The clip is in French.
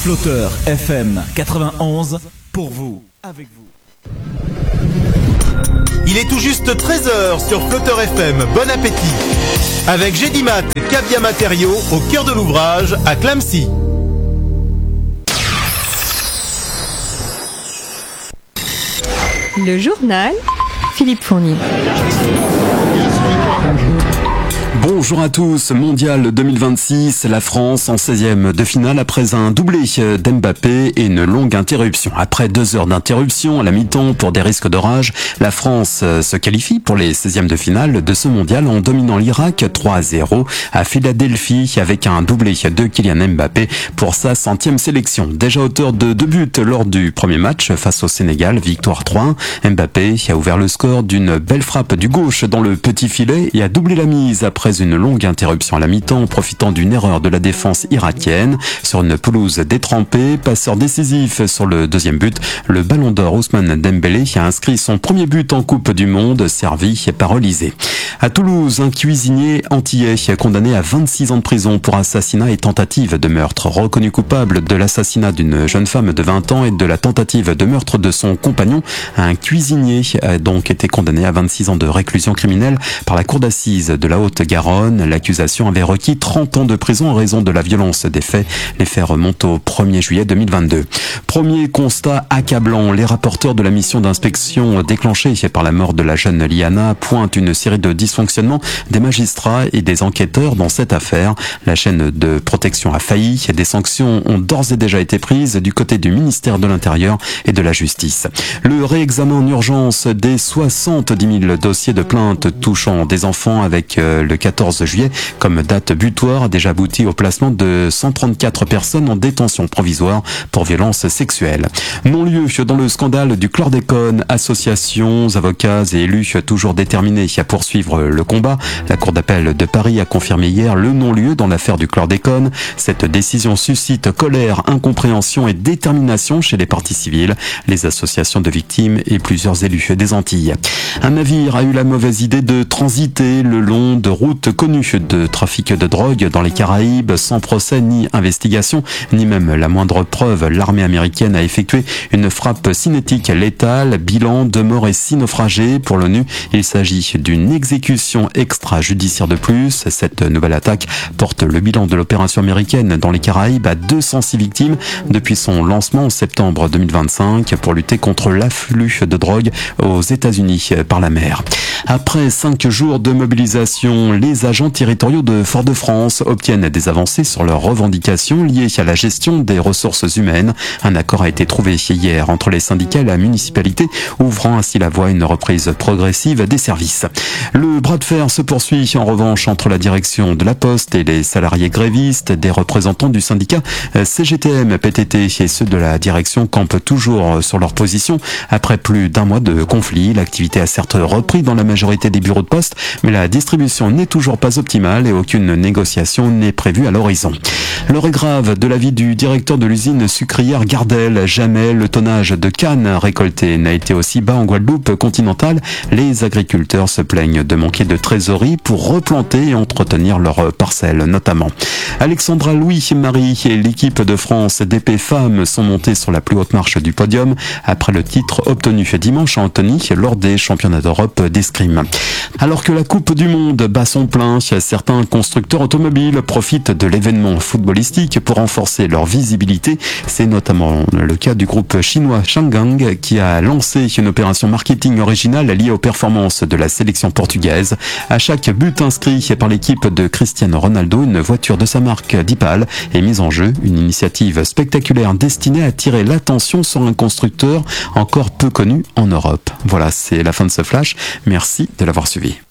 Flotteur FM 91 pour vous, avec vous. Il est tout juste 13h sur Flotteur FM. Bon appétit. Avec Gédimat, Cavia Matériaux au cœur de l'ouvrage à Clamecy. Le journal, Philippe Fournier. Bonjour à tous, Mondial 2026, la France en 16e de finale après un doublé d'Mbappé et une longue interruption. Après 2 heures d'interruption à la mi-temps pour des risques d'orage, la France se qualifie pour les 16e de finale de ce mondial en dominant l'Irak 3-0 à Philadelphie avec un doublé de Kylian Mbappé pour sa 100e sélection. Déjà auteur de 2 buts lors du premier match face au Sénégal, victoire 3-1. Mbappé a ouvert le score d'une belle frappe du gauche dans le petit filet et a doublé la mise après une longue interruption à la mi-temps, profitant d'une erreur de la défense irakienne. Sur une pelouse détrempée, passeur décisif sur le deuxième but, le ballon d'or Ousmane Dembélé a inscrit son premier but en Coupe du Monde, servi par Olysée. À Toulouse, un cuisinier antillais condamné à 26 ans de prison pour assassinat et tentative de meurtre. Reconnu coupable de l'assassinat d'une jeune femme de 20 ans et de la tentative de meurtre de son compagnon, un cuisinier a donc été condamné à 26 ans de réclusion criminelle par la cour d'assises de la Haute-Garonne. L'accusation avait requis 30 ans de prison en raison de la violence des faits. Les faits remontent au 1er juillet 2022. Premier constat accablant, les rapporteurs de la mission d'inspection déclenchée par la mort de la jeune Liana pointent une série de dysfonctionnements des magistrats et des enquêteurs dans cette affaire. La chaîne de protection a failli. Des sanctions ont d'ores et déjà été prises du côté du ministère de l'Intérieur et de la Justice. Le réexamen en urgence des 70 000 dossiers de plainte touchant des enfants avec le 14 juillet comme date butoir a déjà abouti au placement de 134 personnes en détention provisoire pour violences sexuelles. Non-lieu dans le scandale du chlordécone, associations, avocats et élus toujours déterminés à poursuivre le combat. La Cour d'appel de Paris a confirmé hier le non-lieu dans l'affaire du chlordécone. Cette décision suscite colère, incompréhension et détermination chez les parties civiles, les associations de victimes et plusieurs élus des Antilles. Un navire a eu la mauvaise idée de transiter le long de routes connues de trafic de drogue dans les Caraïbes sans procès ni investigation, ni même la moindre preuve. L'armée américaine a effectué une frappe cinétique létale, bilan 2 morts et 6 naufragés. Pour l'ONU, il s'agit d'une exécution extrajudiciaire de plus. Cette nouvelle attaque porte le bilan de l'opération américaine dans les Caraïbes à 206 victimes depuis son lancement en septembre 2025 pour lutter contre l'afflux de drogue aux États-Unis par la mer. Après 5 jours de mobilisation, les agents territoriaux de Fort-de-France obtiennent des avancées sur leurs revendications liées à la gestion des ressources humaines. Un accord a été trouvé hier entre les syndicats et la municipalité, ouvrant ainsi la voie à une reprise progressive des services. Le bras de fer se poursuit en revanche entre la direction de la Poste et les salariés grévistes. Des représentants du syndicat CGTM, PTT et ceux de la direction campent toujours sur leur position. Après plus d'1 mois de conflit, l'activité a certes repris dans la majorité des bureaux de poste, mais la distribution n'est toujours pas optimale et aucune négociation n'est prévue à l'horizon. L'heure est grave de l'avis du directeur de l'usine sucrière Gardel. Jamais le tonnage de canne récolté n'a été aussi bas en Guadeloupe continentale. Les agriculteurs se plaignent de manquer de trésorerie pour replanter et entretenir leurs parcelles notamment. Alexandra Louis-Marie et l'équipe de France d'épée femmes sont montées sur la plus haute marche du podium après le titre obtenu dimanche à Antony lors des championnats d'Europe d'escrime. Alors que la Coupe du Monde bat son plein, certains constructeurs automobiles profitent de l'événement footballistique pour renforcer leur visibilité. C'est notamment le cas du groupe chinois Changang qui a lancé une opération marketing originale liée aux performances de la sélection portugaise. À chaque but inscrit par l'équipe de Cristiano Ronaldo, une voiture de sa marque Dipal est mise en jeu. Une initiative spectaculaire destinée à attirer l'attention sur un constructeur encore peu connu en Europe. Voilà, c'est la fin de ce flash. Merci de l'avoir suivi.